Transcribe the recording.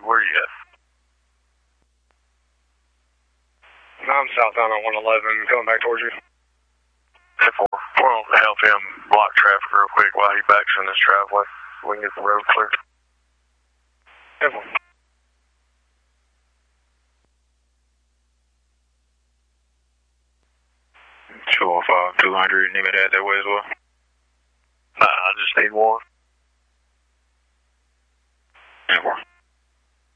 Where are you at? I'm southbound on 111, coming back towards you. 10-4. We'll help him block traffic real quick while he backs in this driveway so we can get the road clear. 10-4. 205, 200, anybody out that way as well? Nah, I just need one. 10-4.